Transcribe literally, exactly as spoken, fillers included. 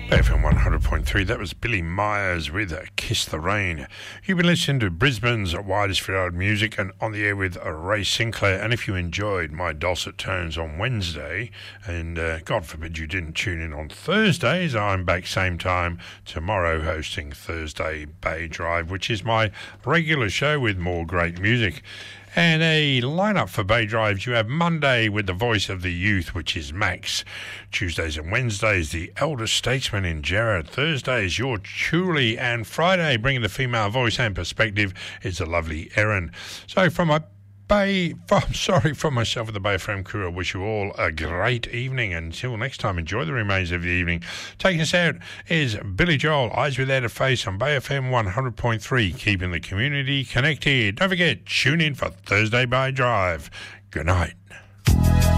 F M one hundred point three, that was Billy Myers with uh, Kiss the Rain. You've been listening to Brisbane's widest variety of music and on the air with uh, Ray Sinclair. And if you enjoyed my dulcet tones on Wednesday, and uh, God forbid you didn't tune in on Thursdays, I'm back same time tomorrow hosting Thursday Bay Drive, which is my regular show with more great music. And a lineup for Bay Drives, you have Monday with the voice of the youth, which is Max. Tuesdays and Wednesdays, the elder statesman in Gerard. Thursdays, your truly. And Friday, bringing the female voice and perspective, is the lovely Erin. So from a Bay, from, sorry, from myself and the Bay F M crew, I wish you all a great evening. Until next time, enjoy the remains of the evening. Taking us out is Billy Joel, Eyes Without a Face on Bay F M one hundred point three, keeping the community connected. Don't forget, tune in for Thursday Bay Drive. Good night.